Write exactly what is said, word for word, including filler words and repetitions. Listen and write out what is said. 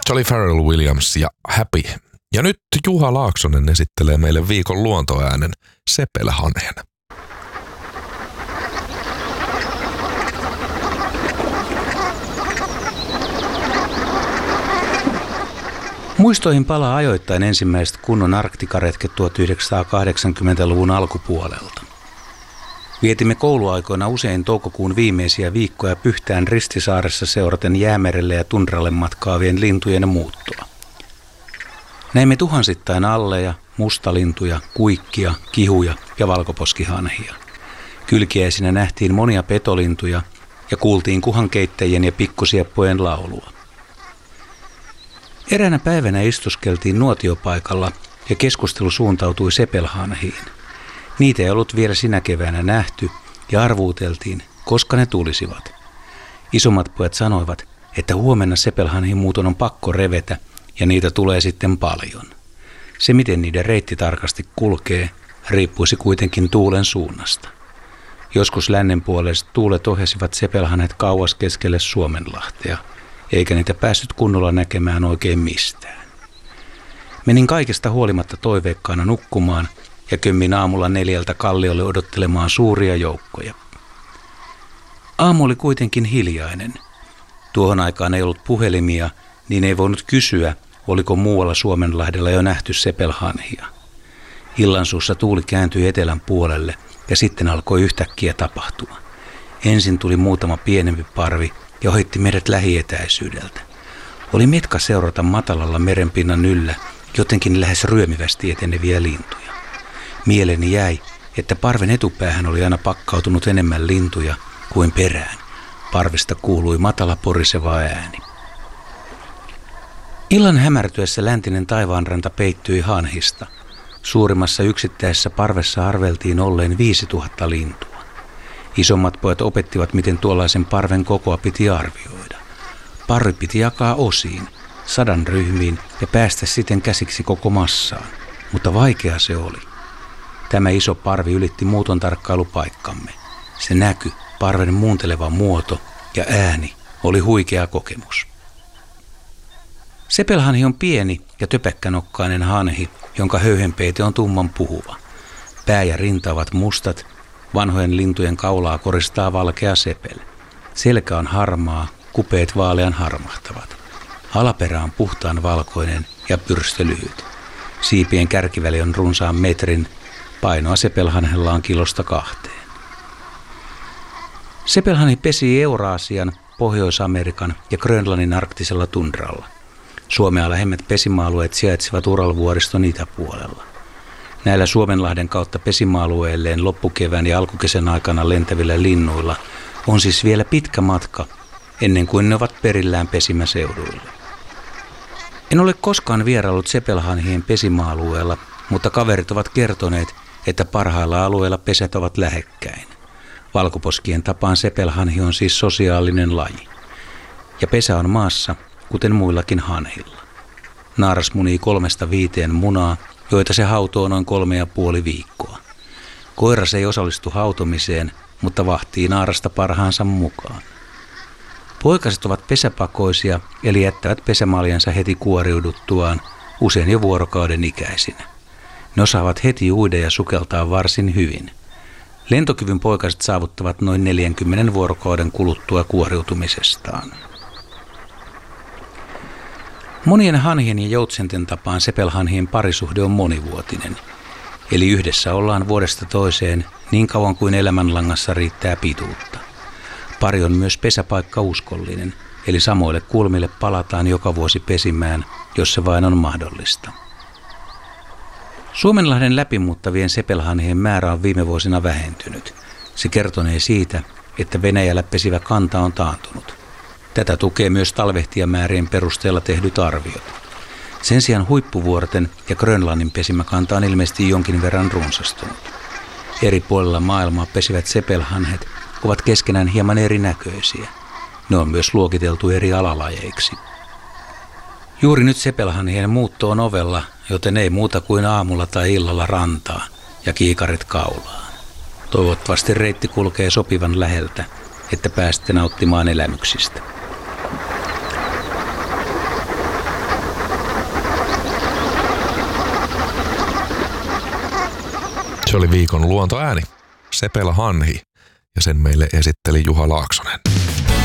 Oli Pharrell Williams ja Happy. Ja nyt Juha Laaksonen esittelee meille viikon luontoäänen sepelhanhen. Muistoihin palaa ajoittain ensimmäiset kunnon arktikaretket tuhatyhdeksänsataakahdeksankymmentäluvun alkupuolelta. Vietimme kouluaikoina usein toukokuun viimeisiä viikkoja Pyhtään Ristisaaressa seuraten Jäämerelle ja tundralle matkaavien lintujen muuttoa. Näimme tuhansittain alleja, mustalintuja, kuikkia, kihuja ja valkoposkihanhia. Kylkiäisinä nähtiin monia petolintuja ja kuultiin kuhankeittäjien ja pikkusieppojen laulua. Eräänä päivänä istuskeltiin nuotiopaikalla ja keskustelu suuntautui sepelhanhiin. Niitä ei ollut vielä sinä keväänä nähty ja arvuuteltiin, koska ne tulisivat. Isommat pojat sanoivat, että huomenna sepelhanhin muuton on pakko revetä ja niitä tulee sitten paljon. Se, miten niiden reitti tarkasti kulkee, riippuisi kuitenkin tuulen suunnasta. Joskus lännenpuoleiset tuulet ohjasivat sepelhanhet kauas keskelle Suomenlahtea, eikä niitä päässyt kunnolla näkemään oikein mistään. Menin kaikesta huolimatta toiveikkaana nukkumaan ja kömmin aamulla neljältä kalliolle odottelemaan suuria joukkoja. Aamu oli kuitenkin hiljainen. Tuohon aikaan ei ollut puhelimia, niin ei voinut kysyä, oliko muualla Suomenlahdella jo nähty sepelhanhia. Illansuussa tuuli kääntyi etelän puolelle ja sitten alkoi yhtäkkiä tapahtua. Ensin tuli muutama pienempi parvi ja ohitti meidät lähietäisyydeltä. Oli metka seurata matalalla merenpinnan yllä jotenkin lähes ryömivästi eteneviä lintuja. Mieleeni jäi, että parven etupäähän oli aina pakkautunut enemmän lintuja kuin perään. Parvesta kuului matala poriseva ääni. Illan hämärtyessä läntinen taivaanranta peittyi hanhista. Suurimmassa yksittäisessä parvessa arveltiin olleen viisituhatta lintua. Isommat pojat opettivat, miten tuollaisen parven kokoa piti arvioida. Parvi piti jakaa osiin, sadan ryhmiin ja päästä siten käsiksi koko massaan, mutta vaikea se oli. Tämä iso parvi ylitti muuton tarkkailupaikkamme. Se näky, parven muunteleva muoto ja ääni oli huikea kokemus. Sepelhanhi on pieni ja töpäkkänokkainen hanhi, jonka höyhenpeite on tumman puhuva. Pää ja rinta ovat mustat, vanhojen lintujen kaulaa koristaa valkea sepel. Selkä on harmaa, kupeet vaalean harmahtavat. Alaperä on puhtaan valkoinen ja pyrstö lyhyt. Siipien kärkiväli on runsaan metrin, painoa sepelhanhella on kilosta kahteen. Sepelhanhi pesii Euraasian, Pohjois-Amerikan ja Grönlannin arktisella tundralla. Suomea lähemmät pesimäalueet sijaitsevat Uralvuoriston itäpuolella. Näillä Suomenlahden kautta pesimäalueelleen loppukevään ja alkukesän aikana lentävillä linnuilla on siis vielä pitkä matka ennen kuin ne ovat perillään pesimäseuduilla. En ole koskaan vieraillut sepelhanhien pesimäalueella, mutta kaverit ovat kertoneet, että parhailla alueilla pesät ovat lähekkäin. Valkoposkien tapaan sepelhanhi on siis sosiaalinen laji. Ja pesä on maassa, kuten muillakin hanhilla. Naaras munii kolmesta viiteen munaa, joita se hautoo noin kolme ja puoli viikkoa. Koiras ei osallistu hautomiseen, mutta vahtii naarasta parhaansa mukaan. Poikaset ovat pesäpakoisia, eli jättävät pesämaljansa heti kuoriuduttuaan, usein jo vuorokauden ikäisinä. Ne osaavat heti uida ja sukeltaa varsin hyvin. Lentokyvyn poikaset saavuttavat noin neljänkymmenen vuorokauden kuluttua kuoriutumisestaan. Monien hanhien ja joutsenten tapaan sepelhanhien parisuhde on monivuotinen, eli yhdessä ollaan vuodesta toiseen niin kauan kuin elämänlangassa riittää pituutta. Pari on myös pesäpaikkauskollinen, eli samoille kulmille palataan joka vuosi pesimään, jos se vain on mahdollista. Suomenlahden läpimuuttavien sepelhanhien määrä on viime vuosina vähentynyt. Se kertonee siitä, että Venäjällä pesivä kanta on taantunut. Tätä tukee myös talvehtijamäärien perusteella tehdyt arviot. Sen sijaan huippuvuorten ja Grönlannin pesimäkanta on ilmeisesti jonkin verran runsastunut. Eri puolilla maailmaa pesivät sepelhanhet ovat keskenään hieman erinäköisiä. Ne on myös luokiteltu eri alalajeiksi. Juuri nyt sepelhanhien muutto on ovella, joten ei muuta kuin aamulla tai illalla rantaa ja kiikarit kaulaan. Toivottavasti reitti kulkee sopivan läheltä, että pääsette nauttimaan elämyksistä. Se oli viikon luontoääni, Sepelhanhi, ja sen meille esitteli Juha Laaksonen.